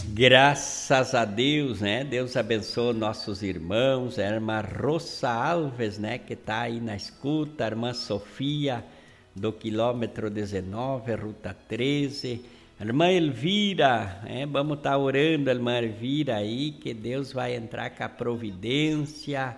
Graças a Deus, né? Deus abençoe nossos irmãos, a irmã Rosa Alves, né? Que está aí na escuta, a irmã Sofia, do quilômetro 19, ruta 13, a irmã Elvira, vamos estar orando a irmã Elvira aí, que Deus vai entrar com a providência,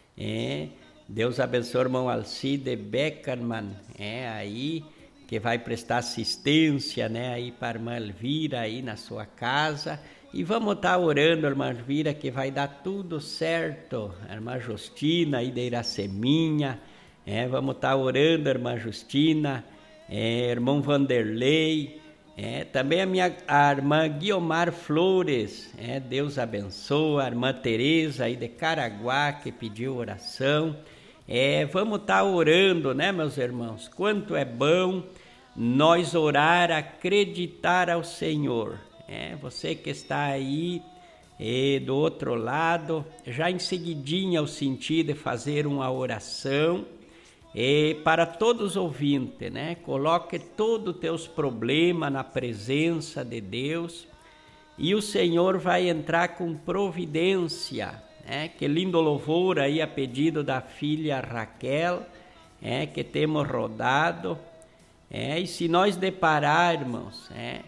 Deus abençoe o irmão Alcide Beckerman, aí, que vai prestar assistência, né, aí para a irmã Elvira aí na sua casa. E vamos estar orando, irmã Elvira, que vai dar tudo certo. A irmã Justina aí de Iraceminha, vamos estar orando, irmã Justina, irmão Vanderlei, também a irmã Guiomar Flores, Deus abençoe, a irmã Tereza aí de Caraguá, que pediu oração. Vamos estar orando, né, meus irmãos? Quanto é bom nós orar, acreditar ao Senhor. Você que está aí do outro lado, já em seguidinha eu senti de fazer uma oração para todos os ouvintes, né? Coloque todos os teus problemas na presença de Deus e o Senhor vai entrar com providência. Que lindo louvor aí a pedido da filha Raquel, que temos rodado. E se nós depararmos,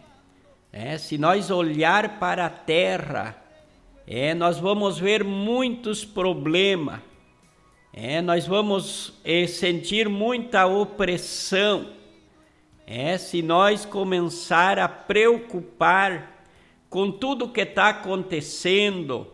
se nós olhar para a terra, nós vamos ver muitos problemas, nós vamos sentir muita opressão, se nós começar a preocupar com tudo que está acontecendo,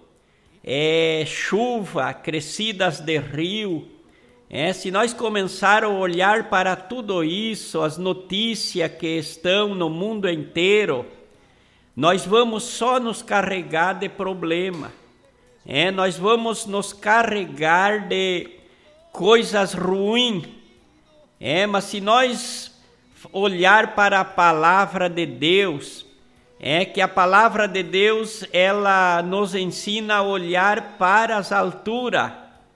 chuva, crescidas de rio, se nós começarmos a olhar para tudo isso, as notícias que estão no mundo inteiro, nós vamos só nos carregar de problema, nós vamos nos carregar de coisas ruins, mas se nós olhar para a palavra de Deus, que a palavra de Deus, ela nos ensina a olhar para as alturas,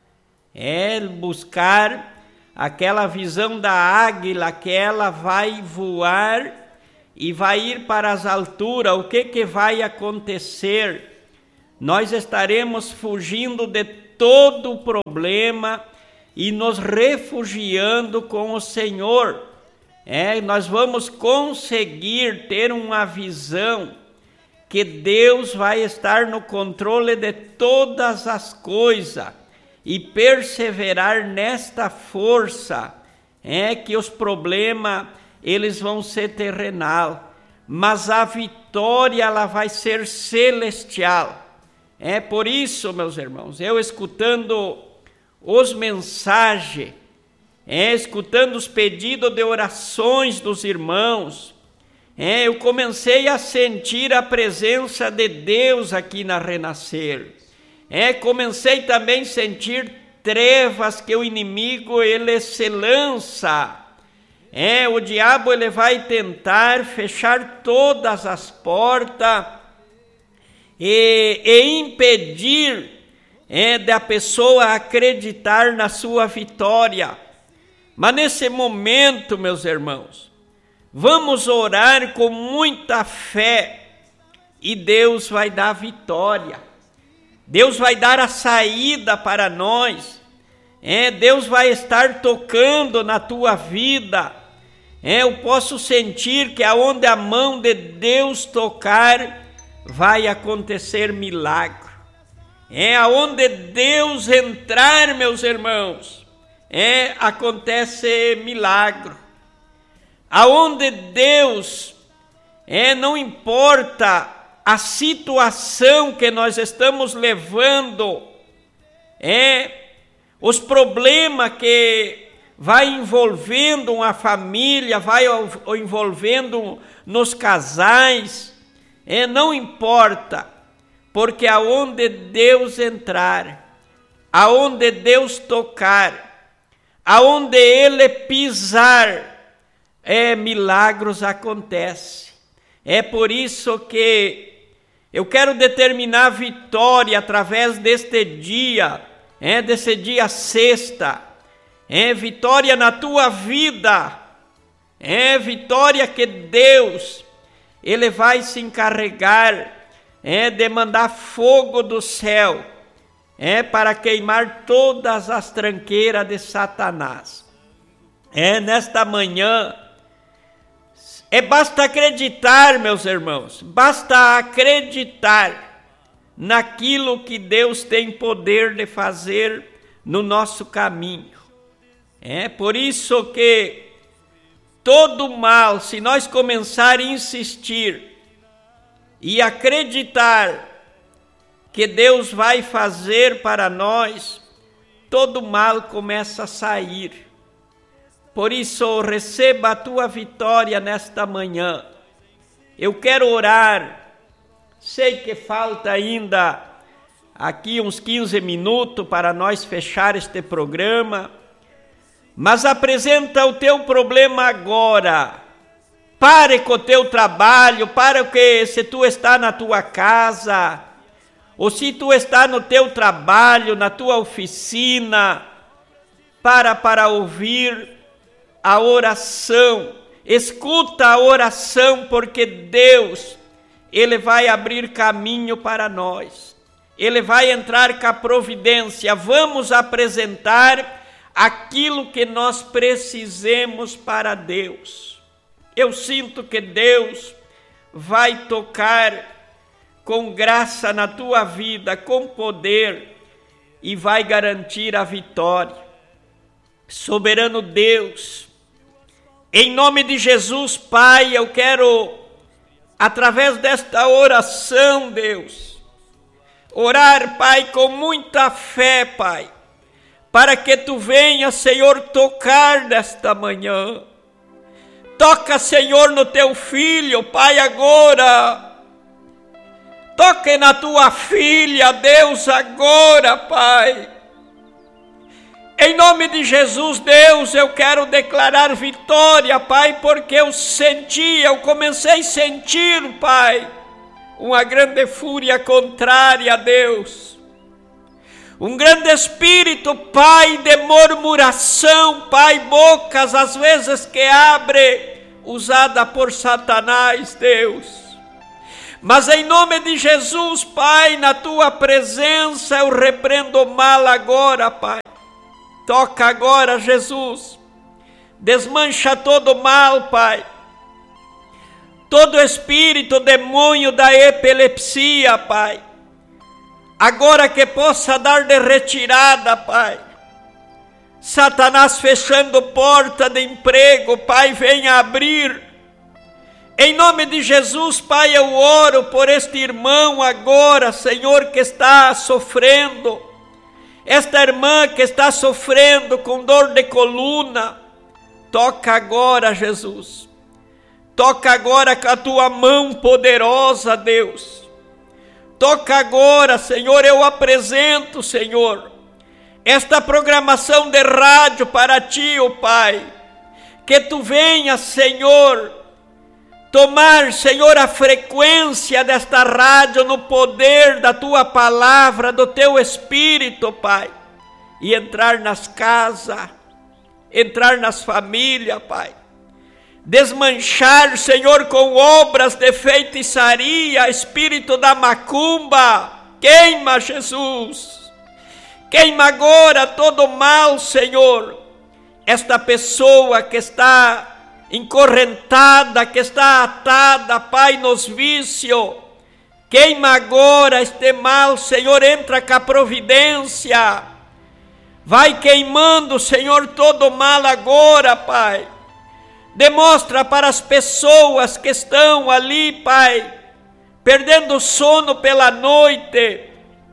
buscar aquela visão da águila, que ela vai voar e vai ir para as alturas. O que vai acontecer? Nós estaremos fugindo de todo o problema e nos refugiando com o Senhor. Nós vamos conseguir ter uma visão que Deus vai estar no controle de todas as coisas e perseverar nesta força, que os problemas eles vão ser terrenal, mas a vitória ela vai ser celestial. Por isso, meus irmãos, eu escutando os mensagens, escutando os pedidos de orações dos irmãos, eu comecei a sentir a presença de Deus aqui na Renascer. Comecei também a sentir trevas que o inimigo ele se lança. O diabo ele vai tentar fechar todas as portas e impedir da pessoa acreditar na sua vitória. Mas nesse momento, meus irmãos, vamos orar com muita fé e Deus vai dar vitória. Deus vai dar a saída para nós. Deus vai estar tocando na tua vida. Eu posso sentir que aonde a mão de Deus tocar, vai acontecer milagre. Aonde Deus entrar, meus irmãos, acontece milagre. Aonde Deus, não importa a situação que nós estamos levando, os problemas que vai envolvendo uma família, vai envolvendo nos casais, não importa, porque aonde Deus entrar, aonde Deus tocar, aonde Ele pisar, milagres acontecem. Por isso que eu quero determinar vitória através deste dia, desse dia sexta, vitória na tua vida, vitória que Deus, Ele vai se encarregar de mandar fogo do céu, para queimar todas as tranqueiras de Satanás. Nesta manhã, basta acreditar, meus irmãos, basta acreditar naquilo que Deus tem poder de fazer no nosso caminho. Por isso que todo mal, se nós começarmos a insistir e acreditar que Deus vai fazer para nós, todo mal começa a sair. Por isso, receba a tua vitória nesta manhã. Eu quero orar. Sei que falta ainda aqui uns 15 minutos para nós fechar este programa, mas apresenta o teu problema agora. Pare com o teu trabalho, para que se tu está na tua casa, ou se tu está no teu trabalho, na tua oficina, para ouvir a oração. Escuta a oração, porque Deus, Ele vai abrir caminho para nós. Ele vai entrar com a providência. Vamos apresentar aquilo que nós precisemos para Deus. Eu sinto que Deus vai tocar com graça na tua vida, com poder, e vai garantir a vitória. Soberano Deus, em nome de Jesus, Pai, eu quero, através desta oração, Deus, orar, Pai, com muita fé, Pai, para que Tu venha, Senhor, tocar nesta manhã. Toca, Senhor, no Teu Filho, Pai, agora. Toque na Tua filha, Deus, agora, Pai. Em nome de Jesus, Deus, eu quero declarar vitória, Pai, porque eu comecei a sentir, Pai, uma grande fúria contrária a Deus. Um grande espírito, Pai, de murmuração, Pai, bocas às vezes que abre, usada por Satanás, Deus. Mas em nome de Jesus, Pai, na Tua presença eu repreendo o mal agora, Pai. Toca agora, Jesus. Desmancha todo o mal, Pai. Todo espírito, demônio da epilepsia, Pai. Agora que possa dar de retirada, Pai. Satanás fechando porta de emprego, Pai, venha abrir. Em nome de Jesus, Pai, eu oro por este irmão agora, Senhor, que está sofrendo. Esta irmã que está sofrendo com dor de coluna. Toca agora, Jesus. Toca agora com a Tua mão poderosa, Deus. Toca agora, Senhor, eu apresento, Senhor, esta programação de rádio para Ti, ó Pai. Que Tu venha, Senhor, tomar, Senhor, a frequência desta rádio no poder da Tua palavra, do Teu Espírito, Pai. E entrar nas casas, entrar nas famílias, Pai. Desmanchar, Senhor, com obras de feitiçaria, espírito da macumba. Queima, Jesus. Queima agora todo mal, Senhor. Esta pessoa que está encorrentada, que está atada, Pai, nos vícios. Queima agora este mal, Senhor, entra com a providência. Vai queimando, Senhor, todo mal agora, Pai. Demonstra para as pessoas que estão ali, Pai, perdendo o sono pela noite.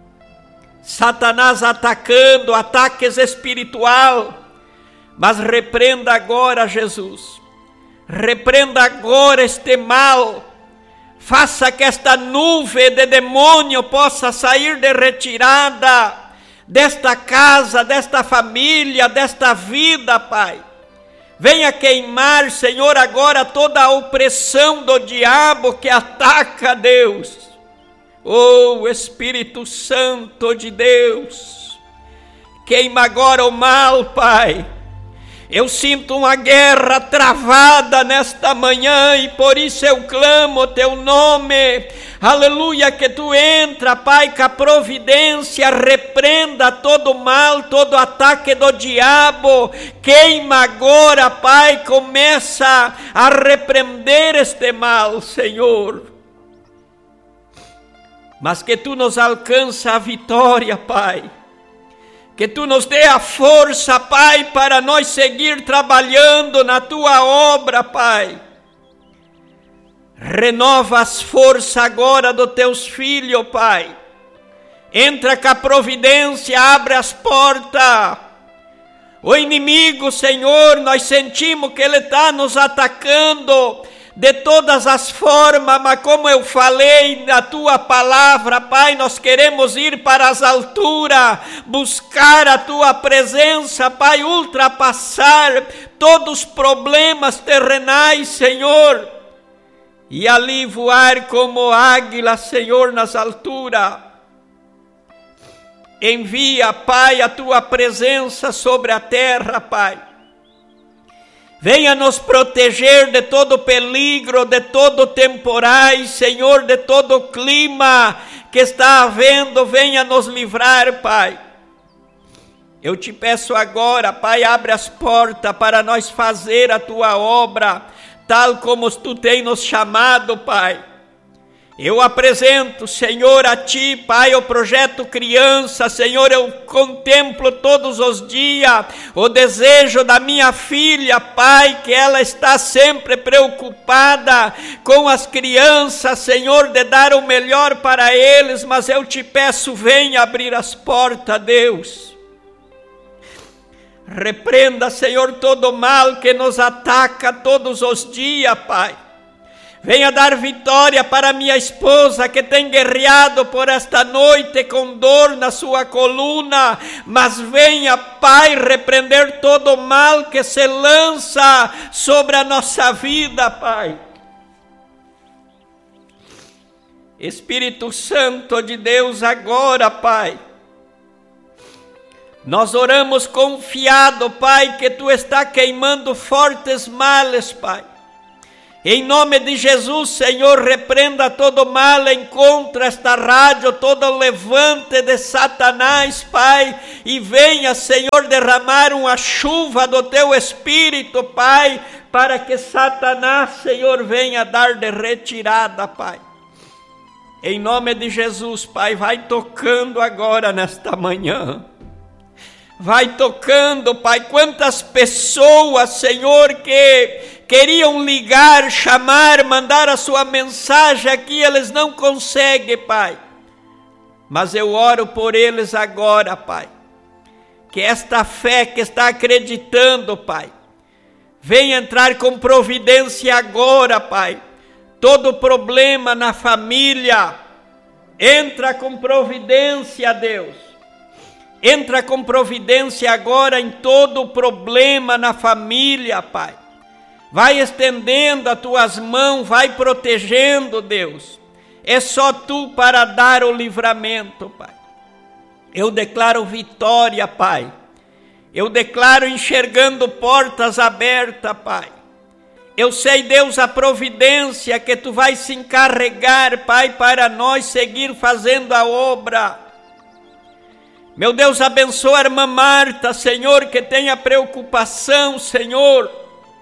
Satanás atacando, ataques espiritual. Mas repreenda agora, Jesus. Repreenda agora este mal. Faça que esta nuvem de demônio possa sair de retirada desta casa, desta família, desta vida, Pai. Venha queimar, Senhor, agora toda a opressão do diabo que ataca, Deus. Oh, Espírito Santo de Deus, queima agora o mal, Pai. Eu sinto uma guerra travada nesta manhã e por isso eu clamo o Teu nome. aleluia, que tu entra, Pai, com a providência, repreenda todo mal, todo ataque do diabo, queima agora, Pai, começa a repreender este mal, Senhor. Mas que tu nos alcança a vitória, Pai. Que tu nos dê a força, Pai, para nós seguir trabalhando na tua obra, Pai. Renova as forças agora dos teus filhos, Pai. Entra com a providência, abre as portas. O inimigo, Senhor, nós sentimos que ele está nos atacando de todas as formas, mas como eu falei na tua palavra, Pai, nós queremos ir para as alturas, buscar a tua presença, Pai, ultrapassar todos os problemas terrenais, Senhor, e ali voar como águila, Senhor, nas alturas. Envia, Pai, a tua presença sobre a terra, Pai. Venha nos proteger de todo peligro, de todo temporais, Senhor, de todo clima que está havendo, venha nos livrar, Pai. Eu te peço agora, Pai, abre as portas para nós fazer a tua obra, tal como tu tens nos chamado, Pai. Eu apresento, Senhor, a Ti, Pai, o projeto criança. Senhor, eu contemplo todos os dias o desejo da minha filha, Pai, que ela está sempre preocupada com as crianças, Senhor, de dar o melhor para eles, mas eu te peço, venha abrir as portas, Deus. Repreenda, Senhor, todo o mal que nos ataca todos os dias, Pai. Venha dar vitória para minha esposa que tem guerreado por esta noite com dor na sua coluna, mas venha, Pai, repreender todo o mal que se lança sobre a nossa vida, Pai. Espírito Santo de Deus, agora, Pai, nós oramos confiado, Pai, que Tu está queimando fortes males, Pai. Em nome de Jesus, Senhor, repreenda todo mal, encontra esta rádio, todo levante de Satanás, Pai, e venha, Senhor, derramar uma chuva do Teu Espírito, Pai, para que Satanás, Senhor, venha dar de retirada, Pai. Em nome de Jesus, Pai, vai tocando agora nesta manhã. Vai tocando, Pai, quantas pessoas, Senhor, que queriam ligar, chamar, mandar a sua mensagem aqui, eles não conseguem, Pai. Mas eu oro por eles agora, Pai. Que esta fé que está acreditando, Pai, venha entrar com providência agora, Pai. Todo problema na família, entra com providência, Deus. Entra com providência agora em todo problema na família, Pai. Vai estendendo as tuas mãos, vai protegendo, Deus. É só Tu para dar o livramento, Pai. Eu declaro vitória, Pai. Eu declaro enxergando portas abertas, Pai. Eu sei, Deus, a providência que Tu vais se encarregar, Pai, para nós seguir fazendo a obra. Meu Deus, abençoa a irmã Marta, Senhor, que tenha preocupação, Senhor.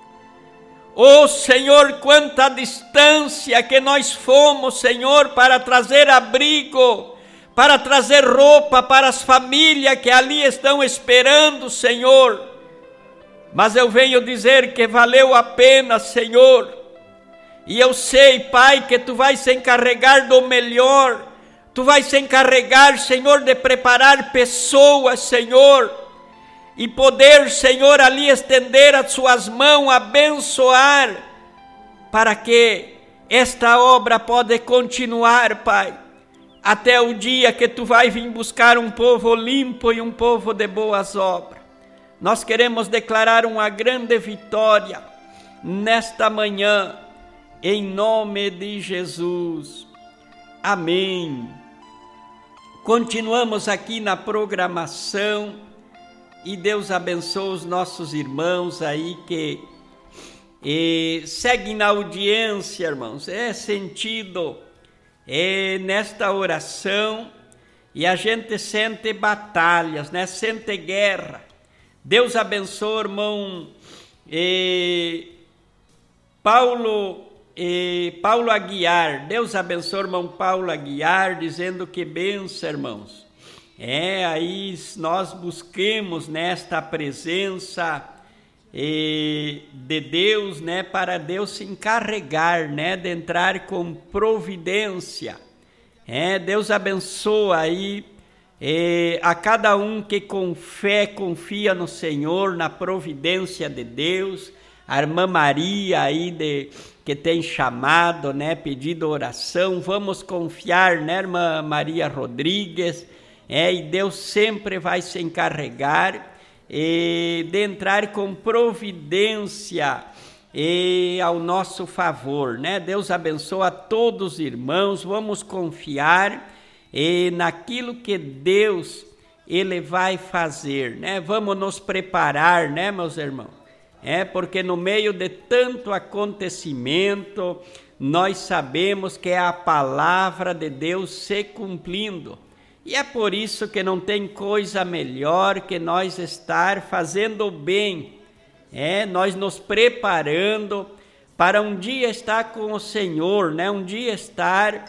Oh, Senhor, quanta distância que nós fomos, Senhor, para trazer abrigo, para trazer roupa para as famílias que ali estão esperando, Senhor. Mas eu venho dizer que valeu a pena, Senhor. E eu sei, Pai, que Tu vais se encarregar do melhor. Tu vais se encarregar, Senhor, de preparar pessoas, Senhor, e poder, Senhor, ali estender as Suas mãos, abençoar, para que esta obra pode continuar, Pai, até o dia que Tu vais vir buscar um povo limpo e um povo de boas obras. Nós queremos declarar uma grande vitória nesta manhã, em nome de Jesus. Amém. Continuamos aqui na programação e Deus abençoe os nossos irmãos aí que seguem na audiência, irmãos. É sentido nesta oração, e a gente sente batalhas, né? Sente guerra. Deus abençoe, irmão Paulo Aguiar. Deus abençoe, irmão Paulo Aguiar, dizendo que benção, irmãos. Aí nós busquemos nesta presença de Deus, né, para Deus se encarregar, né, de entrar com providência. Deus abençoa aí a cada um que com fé confia no Senhor, na providência de Deus. A irmã Maria aí que tem chamado, né, pedido oração, vamos confiar, né, irmã Maria Rodrigues, e Deus sempre vai se encarregar de entrar com providência ao nosso favor, né? Deus abençoa a todos os irmãos, vamos confiar naquilo que Deus Ele vai fazer, né? Vamos nos preparar, né, meus irmãos? Porque no meio de tanto acontecimento, nós sabemos que é a palavra de Deus se cumprindo. E é por isso que não tem coisa melhor que nós estar fazendo o bem, nós nos preparando para um dia estar com o Senhor, né? Um dia estar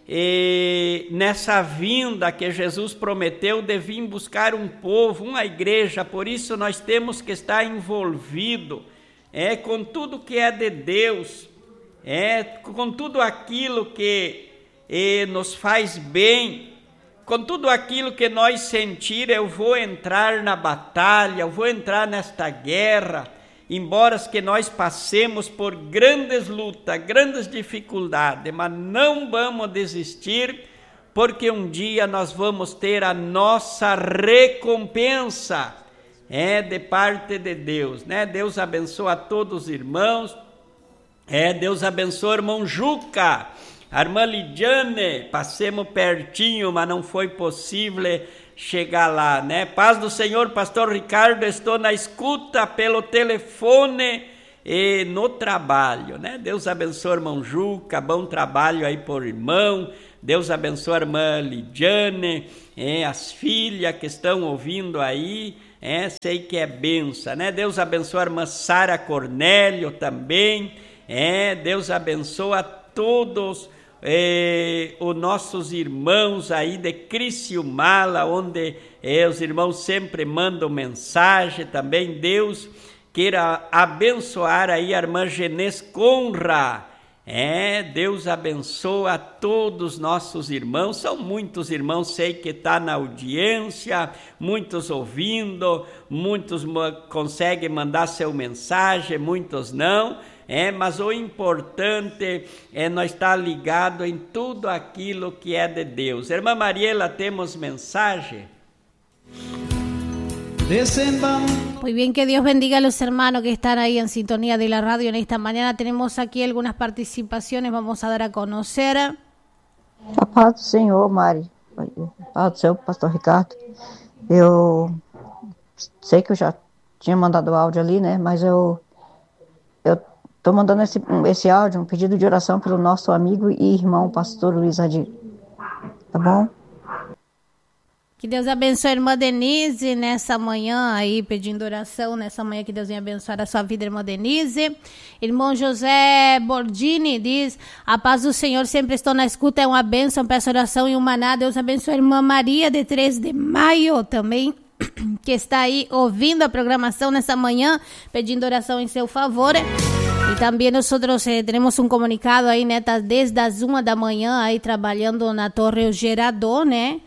nessa vinda que Jesus prometeu de vir buscar um povo, uma igreja. Por isso nós temos que estar envolvido com tudo que é de Deus, com tudo aquilo que nos faz bem. Com tudo aquilo que nós sentir, eu vou entrar na batalha, eu vou entrar nesta guerra, embora que nós passemos por grandes lutas, grandes dificuldades, mas não vamos desistir, porque um dia nós vamos ter a nossa recompensa, de parte de Deus, né? Deus abençoa a todos os irmãos, Deus abençoa o irmão Juca, a irmã Lidiane, passemos pertinho, mas não foi possível chegar lá, né? Paz do Senhor, pastor Ricardo, estou na escuta pelo telefone e no trabalho, né? Deus abençoe o irmão Juca, bom trabalho aí por irmão. Deus abençoe a irmã Lidiane, as filhas que estão ouvindo aí, sei que é benção, né? Deus abençoe a irmã Sara Cornélio também, Deus abençoe a todos os nossos irmãos aí de Criciúmala, onde os irmãos sempre mandam mensagem também. Deus queira abençoar aí a irmã Genês Conra, Deus abençoa a todos os nossos irmãos. São muitos irmãos, sei que está na audiência, muitos ouvindo, muitos conseguem mandar seu mensagem, muitos não. Mas o importante é nós estar ligado em tudo aquilo que é de Deus. Irmã Mariela, temos mensagem? Muy bien, que Dios bendiga a los hermanos que están ahí en sintonía de la radio en esta mañana. Tenemos aquí algunas participaciones, vamos a dar a conocer. A paz do Senhor, Mari. A paz do Senhor, pastor Ricardo. Eu sei que eu já tinha mandado o áudio ali, né? Mas eu estou mandando esse áudio, um pedido de oração pelo nosso amigo e irmão, pastor Luiz Adir. Tá bom? Que Deus abençoe a irmã Denise nessa manhã aí, pedindo oração nessa manhã, que Deus venha abençoar a sua vida, irmã Denise. Irmão José Bordini diz: a paz do Senhor, sempre estou na escuta, é uma bênção, peço oração e um maná. Deus abençoe a irmã Maria de 3 de maio também, que está aí ouvindo a programação nessa manhã, pedindo oração em seu favor. E também nós temos um comunicado aí, né, tá desde as 1 da manhã aí trabalhando na Torre O Gerador, né?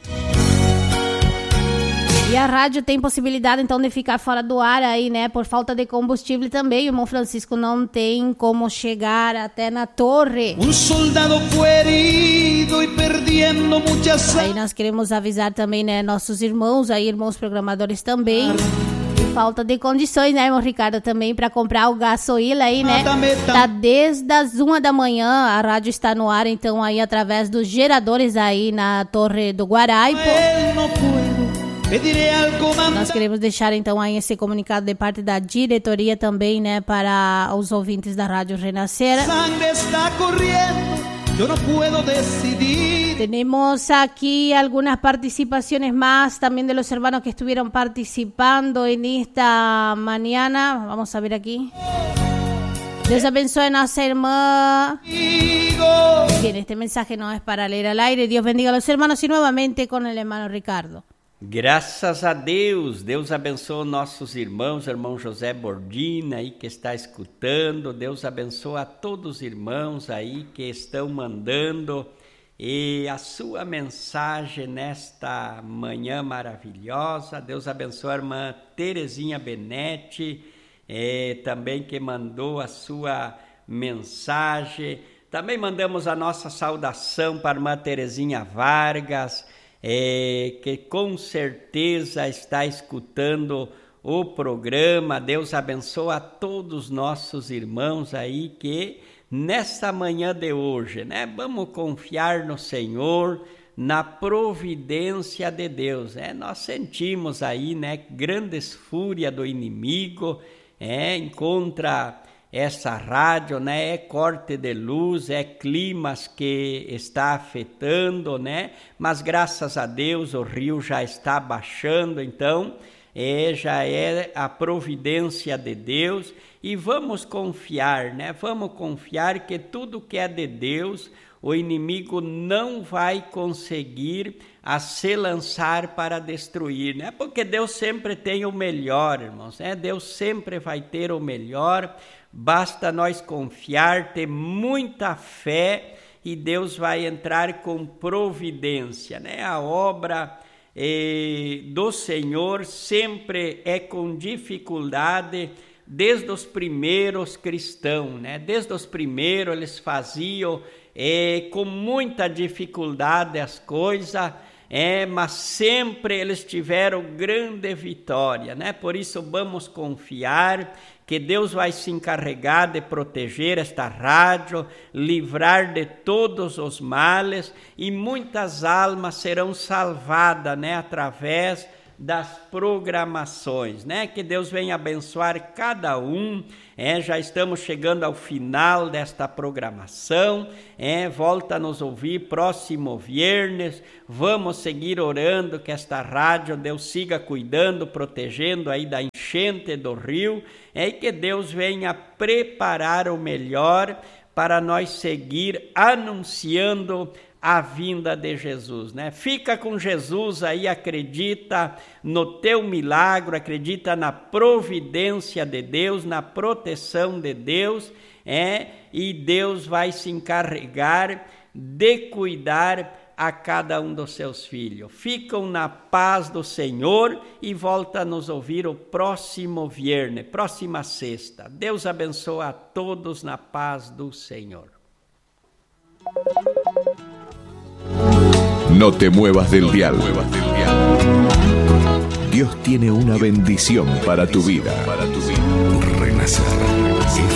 E a rádio tem possibilidade então de ficar fora do ar aí, né, por falta de combustível também. O irmão Francisco não tem como chegar até na torre. Um soldado foi herido e perdendo muitas. Aí nós queremos avisar também, né, nossos irmãos aí, irmãos programadores também. Falta de condições, né, irmão Ricardo, também para comprar o gasolina aí, né? Tá desde as 1 da manhã, a rádio está no ar, então aí através dos geradores aí na Torre do Guaraipo. Nós queremos deixar então aí esse comunicado de parte da diretoria também, né, para os ouvintes da Rádio Renascer. yo no puedo decidir. Tenemos aquí algunas participaciones más también de los hermanos que estuvieron participando en esta mañana. Vamos a ver aquí. Dios abençoe a nossa irmã. Bien, este mensaje no es para leer al aire. Dios bendiga a los hermanos y nuevamente con el hermano Ricardo. Graças a Deus, Deus abençoa nossos irmãos, irmão José Bordini aí que está escutando, Deus abençoa a todos os irmãos aí que estão mandando e a sua mensagem nesta manhã maravilhosa. Deus abençoa a irmã Terezinha Benetti, também que mandou a sua mensagem. Também mandamos a nossa saudação para a irmã Terezinha Vargas, que com certeza está escutando o programa. Deus abençoa a todos os nossos irmãos aí que nessa manhã de hoje, né, vamos confiar no Senhor, na providência de Deus. Nós sentimos aí, né, grandes fúrias do inimigo, contra essa rádio, né? É corte de luz, é climas que está afetando, né? Mas graças a Deus o rio já está baixando, então já é a providência de Deus e vamos confiar, né? Vamos confiar que tudo que é de Deus, o inimigo não vai conseguir a se lançar para destruir, né? Porque Deus sempre tem o melhor, irmãos, né? Deus sempre vai ter o melhor. Basta nós confiar, ter muita fé e Deus vai entrar com providência, né? A obra do Senhor sempre é com dificuldade, desde os primeiros cristãos, né? Desde os primeiros eles faziam com muita dificuldade as coisas, mas sempre eles tiveram grande vitória, né? Por isso vamos confiar que Deus vai se encarregar de proteger esta rádio, livrar de todos os males e muitas almas serão salvadas, né, através das programações, né? Que Deus venha abençoar cada um. Já estamos chegando ao final desta programação. Volta a nos ouvir próximo viernes. Vamos seguir orando que esta rádio Deus siga cuidando, protegendo aí da enchente do rio, e que Deus venha preparar o melhor para nós seguir anunciando a vinda de Jesus, né? Fica com Jesus aí, acredita no teu milagre, acredita na providência de Deus, na proteção de Deus, e Deus vai se encarregar de cuidar a cada um dos seus filhos. Ficam na paz do Senhor e volta a nos ouvir o próximo viernes, próxima sexta. Deus abençoa a todos na paz do Senhor. No te muevas del dial. Dios tiene una bendición para tu vida. Renacer.